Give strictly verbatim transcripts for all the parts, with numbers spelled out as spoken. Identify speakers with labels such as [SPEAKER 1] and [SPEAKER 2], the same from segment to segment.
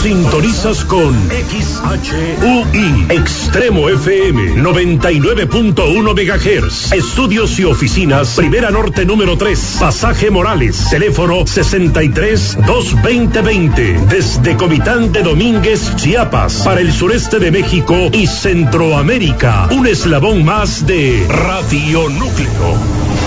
[SPEAKER 1] Sintonizas con X H U I, Extremo F M, noventa y nueve punto uno megahertz. Estudios y oficinas, Primera Norte número tres, Pasaje Morales. Teléfono sesenta y tres, dos veinte veinte. Desde Comitán de Domínguez, Chiapas, para el sureste de México y Centroamérica. Un eslabón más de Radio Núcleo.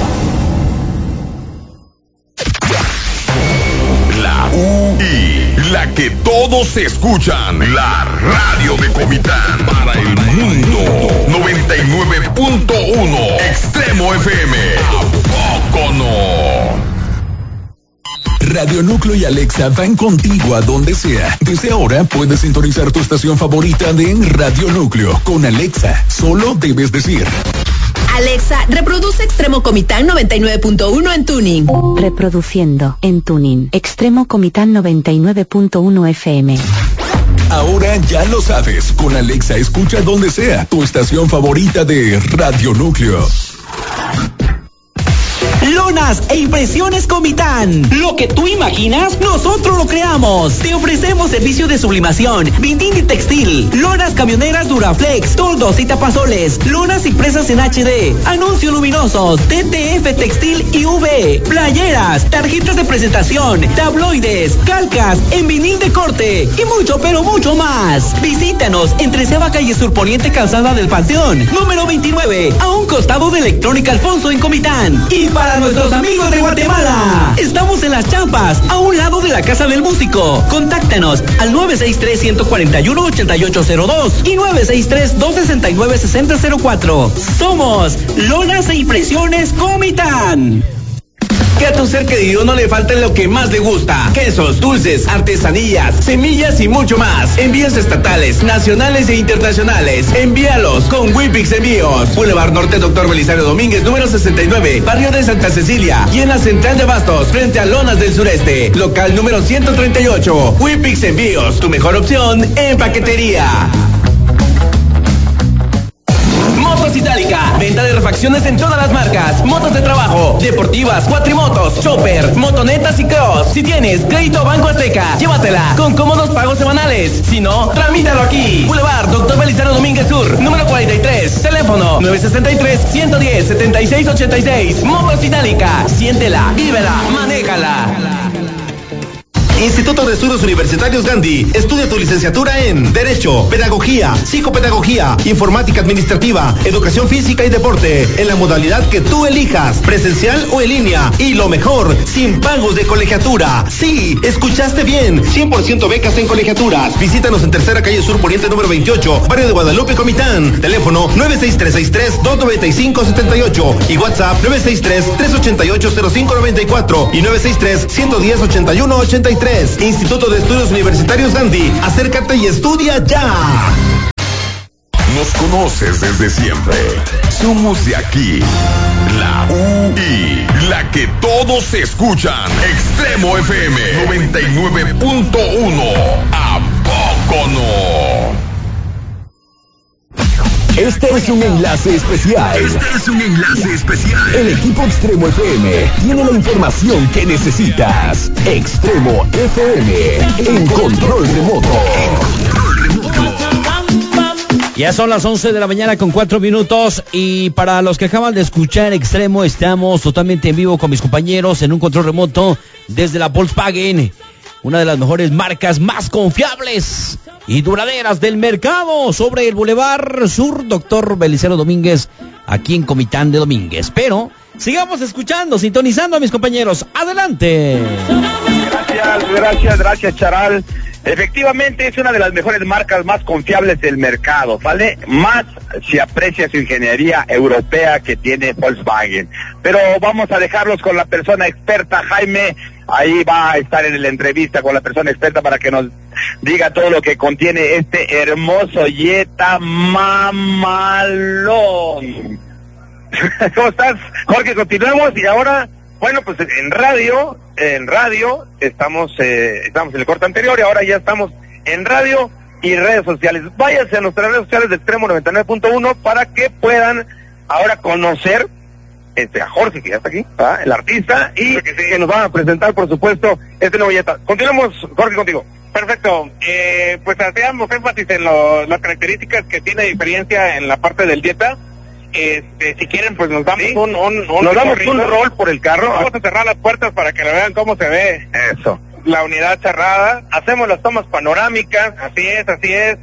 [SPEAKER 2] La U I, la que todos escuchan, la radio de Comitán para el mundo. noventa y nueve punto uno, Extremo F M. ¿A poco no?
[SPEAKER 3] Radio Núcleo y Alexa van contigo a donde sea. Desde ahora puedes sintonizar tu estación favorita de Radio Núcleo con Alexa. Solo debes decir:
[SPEAKER 4] Alexa, reproduce Extremo Comitán noventa y nueve punto uno en tuning.
[SPEAKER 5] Reproduciendo en tuning. Extremo Comitán noventa y nueve punto uno F M.
[SPEAKER 3] Ahora ya lo sabes. Con Alexa escucha donde sea tu estación favorita de Radio Núcleo.
[SPEAKER 6] Lonas e impresiones Comitán. Lo que tú imaginas, nosotros lo creamos. Te ofrecemos servicio de sublimación, binding y textil, lonas camioneras Duraflex, toldos y tapazoles, lonas impresas en H D, anuncios luminosos, T T F textil y U V, playeras, tarjetas de presentación, tabloides, calcas, en vinil de corte y mucho, pero mucho más. Visítanos en Treceava Calle Sur Poniente, Calzada del Panteón, número veintinueve, a un costado de Electrónica Alfonso en Comitán. Y para nuestros amigos de Guatemala, estamos en Las Champas, a un lado de la Casa del Músico. Contáctanos al nueve seis tres, uno cuatro uno, ocho ocho cero dos y nueve seis tres, dos seis nueve, seis cero cero cuatro. Somos Lonas e Impresiones Comitán. Que a tu ser querido no le falte lo que más le gusta: quesos, dulces, artesanías, semillas y mucho más. Envíos estatales, nacionales e internacionales. Envíalos con Wipix Envíos. Boulevard Norte Doctor Belisario Domínguez, número sesenta y nueve, barrio de Santa Cecilia, y en la Central de Abastos, frente a Lonas del Sureste. Local número ciento treinta y ocho. Wipix Envíos, tu mejor opción en paquetería. Motos Itálica, venta de refacciones en todas las marcas, motos de trabajo, deportivas, cuatrimotos, chopper, motonetas y cross. Si tienes crédito Banco Azteca, llévatela con cómodos pagos semanales. Si no, tramítalo aquí. Boulevard Doctor Belisario Domínguez Sur, número cuarenta y tres, teléfono nueve seis tres, uno uno cero, siete seis ocho seis. Motos Itálica, siéntela, vívela, manéjala. Instituto de Estudios Universitarios Gandhi. Estudia tu licenciatura en Derecho, Pedagogía, Psicopedagogía, Informática Administrativa, Educación Física y Deporte, en la modalidad que tú elijas, presencial o en línea. Y lo mejor, sin pagos de colegiatura. Sí, escuchaste bien, cien por ciento becas en colegiaturas. Visítanos en Tercera Calle Sur Poniente número veintiocho, barrio de Guadalupe, Comitán. Teléfono nueve seis tres, seis tres, dos nueve cinco, siete ocho y WhatsApp nueve seis tres, tres ocho ocho, cero cinco nueve cuatro y nueve seis tres, uno uno cero, ochenta y uno ochenta y tres. Instituto de Estudios Universitarios Gandhi. Acércate y estudia ya.
[SPEAKER 2] Nos conoces desde siempre. Somos de aquí. La U I, la que todos escuchan. Extremo F M noventa y nueve punto uno. ¿A poco no?
[SPEAKER 3] Este es un enlace especial.
[SPEAKER 2] Este es un enlace especial.
[SPEAKER 3] El equipo Extremo F M tiene la información que necesitas. Extremo F M en control remoto. En control remoto.
[SPEAKER 7] Ya son las once de la mañana con cuatro minutos y para los que acaban de escuchar Extremo, estamos totalmente en vivo con mis compañeros en un control remoto desde la Volkswagen, una de las mejores marcas más confiables y duraderas del mercado, sobre el Boulevard Sur Doctor Belisario Domínguez, aquí en Comitán de Domínguez. Pero sigamos escuchando, sintonizando a mis compañeros. Adelante.
[SPEAKER 8] Gracias, gracias, gracias, Charal. Efectivamente es una de las mejores marcas más confiables del mercado, ¿vale? Más se aprecia su ingeniería europea que tiene Volkswagen. Pero vamos a dejarlos con la persona experta, Jaime. Ahí va a estar en la entrevista con la persona experta para que nos diga todo lo que contiene este hermoso Jetta mamalón. ¿Cómo estás, Jorge? Continuamos y ahora, bueno, pues en radio, en radio, estamos, eh, estamos en el corte anterior y ahora ya estamos en radio y redes sociales. Váyanse a nuestras redes sociales de Extremo noventa y nueve punto uno para que puedan ahora conocer este, a Jorge, que ya está aquí, ¿verdad? El artista, y que, sí. que nos van a presentar, por supuesto, este nuevo Jetta. Continuamos, Jorge, contigo.
[SPEAKER 9] Perfecto, eh, pues hacíamos énfasis en lo, las características que tiene diferencia en la parte del Jetta. Este, si quieren, pues nos damos ¿Sí? un, un, un
[SPEAKER 8] nos damos un rol por el carro.
[SPEAKER 9] Vamos a cerrar las puertas para que vean cómo se ve.
[SPEAKER 8] Eso.
[SPEAKER 9] La unidad cerrada.
[SPEAKER 8] Hacemos las tomas panorámicas.
[SPEAKER 9] Así es, así es.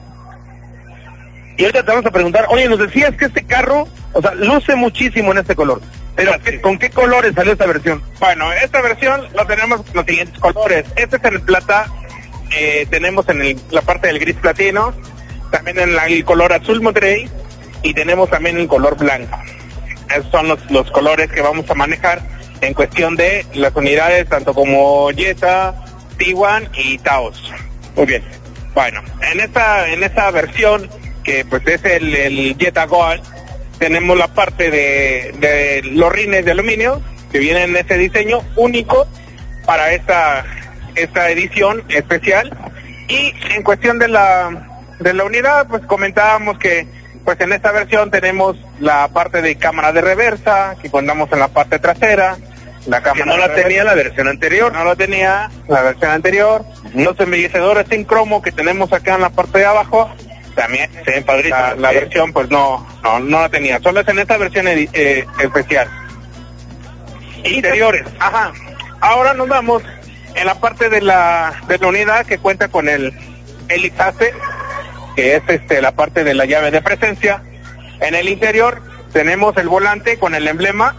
[SPEAKER 8] Y ahorita te vamos a preguntar, oye, nos decías que este carro, o sea, luce muchísimo en este color. Pero, ¿qué, ¿con qué colores salió esta versión?
[SPEAKER 9] Bueno, esta versión lo tenemos con los siguientes colores. Este es el plata, eh, tenemos en el, la parte del gris platino, también en la, el color azul Monterey, y tenemos también el color blanco. Esos son los, los colores que vamos a manejar en cuestión de las unidades, tanto como Jetta, Tiguan y Taos.
[SPEAKER 8] Muy bien.
[SPEAKER 9] Bueno, en esta, en esta versión, que pues es el, el Jetta Gold, tenemos la parte de, de los rines de aluminio, que vienen en ese diseño único para esta, esta edición especial. Y en cuestión de la, de la unidad, pues comentábamos que pues en esta versión tenemos la parte de cámara de reversa, que contamos en la parte trasera. La cámara
[SPEAKER 8] que no la tenía la versión anterior.
[SPEAKER 9] No lo tenía la versión anterior. Uh-huh. Los embellecedores en cromo que tenemos acá en la parte de abajo, también
[SPEAKER 8] se ven padritos.
[SPEAKER 9] La, la
[SPEAKER 8] sí.
[SPEAKER 9] versión pues no, no, no la tenía. Solo es en esta versión eh, especial. Interiores. Ajá. Ahora nos vamos en la parte de la, de la unidad que cuenta con el Helix Ace, que es este la parte de la llave de presencia. En el interior tenemos el volante con el emblema.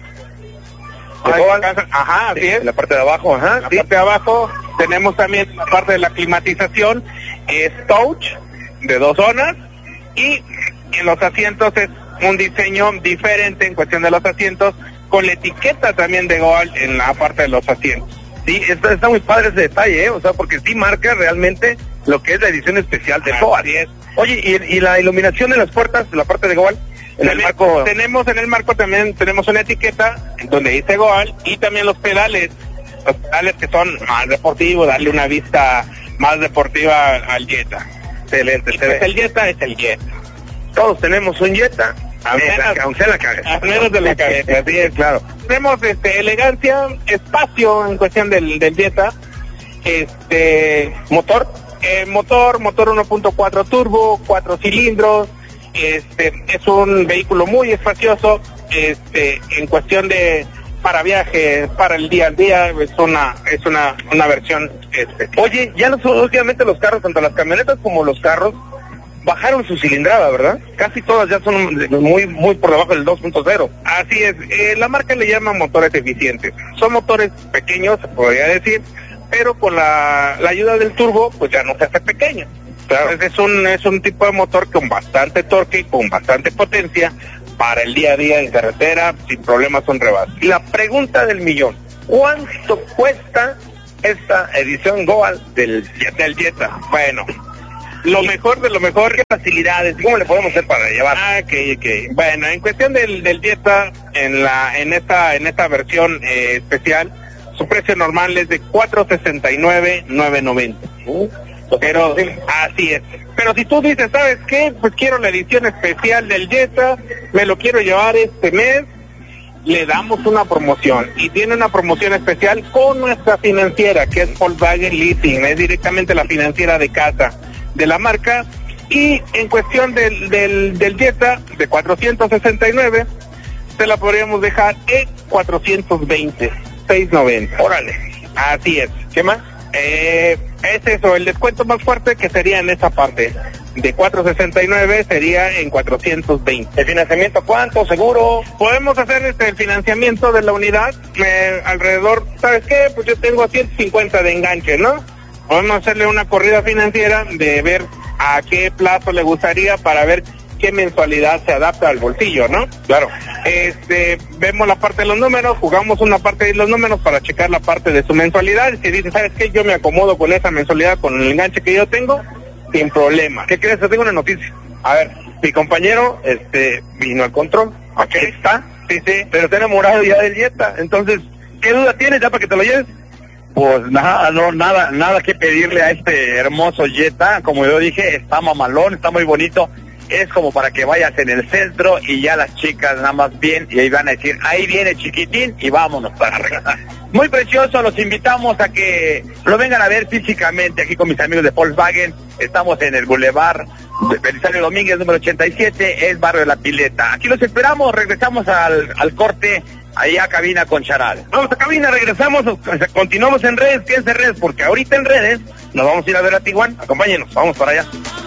[SPEAKER 9] Ajá, así
[SPEAKER 8] sí,
[SPEAKER 9] es.
[SPEAKER 8] En la parte de abajo, ajá.
[SPEAKER 9] En la
[SPEAKER 8] sí.
[SPEAKER 9] parte de abajo tenemos también la parte de la climatización, es touch de dos zonas, y en los asientos es un diseño diferente en cuestión de los asientos, con la etiqueta también de Gold en la parte de los asientos.
[SPEAKER 8] Sí, está, está muy padre ese detalle, ¿eh? O sea, porque sí marca realmente lo que es la edición especial de Gold.
[SPEAKER 9] Así es.
[SPEAKER 8] Oye, ¿y, y la iluminación de las puertas de la parte de Gold? En
[SPEAKER 9] el marco... Tenemos en el marco también, tenemos una etiqueta donde dice Gold, y también los pedales, los pedales que son más deportivos, darle una vista más deportiva al Jetta.
[SPEAKER 8] Excelente.
[SPEAKER 9] Y pues el Jetta es el Jetta.
[SPEAKER 8] Todos tenemos un Jetta, aunque sea la cabeza.
[SPEAKER 9] A menos de la cabeza,
[SPEAKER 8] sí, es claro.
[SPEAKER 9] Tenemos este, elegancia, espacio en cuestión del, del Jetta, este,
[SPEAKER 8] motor,
[SPEAKER 9] eh, motor, motor uno punto cuatro turbo, cuatro cilindros. Este es un vehículo muy espacioso, este en cuestión de para viajes, para el día a día, es una es una una versión especial.
[SPEAKER 8] Oye, ya los, últimamente los carros, tanto las camionetas como los carros, bajaron su cilindrada, ¿verdad? Casi todas ya son muy muy por debajo del dos punto cero.
[SPEAKER 9] Así es, eh, la marca le llama motores eficientes. Son motores pequeños, se podría decir, pero con la, la ayuda del turbo, pues ya no se hace pequeño. Claro. Entonces es un, es un tipo de motor con bastante torque y con bastante potencia para el día a día en carretera, sin problemas, un rebase.
[SPEAKER 8] Y la pregunta del millón, ¿cuánto cuesta esta edición Gold del, del Jetta?
[SPEAKER 9] Bueno, lo mejor de lo mejor.
[SPEAKER 8] ¿Qué facilidades? ¿Cómo le podemos hacer para llevar?
[SPEAKER 9] Ah, ok, ok. Bueno, en cuestión del, del Jetta, en la, en esta, en esta versión eh, especial, su precio normal es de cuatrocientos sesenta y nueve mil novecientos noventa. Uh. Pero así es. Pero si tú dices, ¿sabes qué? Pues quiero la edición especial del Jetta, me lo quiero llevar este mes, le damos una promoción. Y tiene una promoción especial con nuestra financiera, que es Volkswagen Leasing, es directamente la financiera de casa de la marca. Y en cuestión del, del, del Jetta, de cuatrocientos sesenta y nueve, se la podríamos dejar en cuatrocientos veinte, seiscientos noventa.
[SPEAKER 8] Órale.
[SPEAKER 9] Así es.
[SPEAKER 8] ¿Qué más?
[SPEAKER 9] Eh, es eso, el descuento más fuerte que sería en esa parte. De cuatrocientos sesenta y nueve sería en cuatrocientos veinte.
[SPEAKER 8] ¿El financiamiento cuánto? ¿Seguro?
[SPEAKER 9] Podemos hacer este el financiamiento de la unidad eh, alrededor, ¿sabes qué? Pues yo tengo ciento cincuenta de enganche, ¿no? Podemos hacerle una corrida financiera de ver a qué plazo le gustaría para ver qué mensualidad se adapta al bolsillo, ¿no?
[SPEAKER 8] Claro.
[SPEAKER 9] Este, vemos la parte de los números, jugamos una parte de los números para checar la parte de su mensualidad. Si dice, ¿sabes qué? Yo me acomodo con esa mensualidad, con el enganche que yo tengo, sin problema.
[SPEAKER 8] ¿Qué crees? Te tengo una noticia. A ver, mi compañero, este, vino al control.
[SPEAKER 9] Aquí
[SPEAKER 8] está.
[SPEAKER 9] Sí, sí.
[SPEAKER 8] Pero está enamorado ya del Jetta. Entonces, ¿qué duda tienes ya para que te lo lleves? Pues nada, no, nada, nada que pedirle a este hermoso Jetta. Como yo dije, está mamalón, está muy bonito. es como para que vayas en el centro y ya las chicas nada más bien, y ahí van a decir, ahí viene chiquitín y vámonos para regresar. Muy precioso, los invitamos a que lo vengan a ver físicamente aquí con mis amigos de Volkswagen. Estamos en el Boulevard Belisario Domínguez, número ochenta y siete, es barrio de La Pileta. Aquí los esperamos, regresamos al, al corte, allá a cabina con Charal.
[SPEAKER 9] Vamos a cabina, regresamos, continuamos en redes, quédense en redes, porque ahorita en redes nos vamos a ir a ver a Tijuana. Acompáñenos, vamos para allá.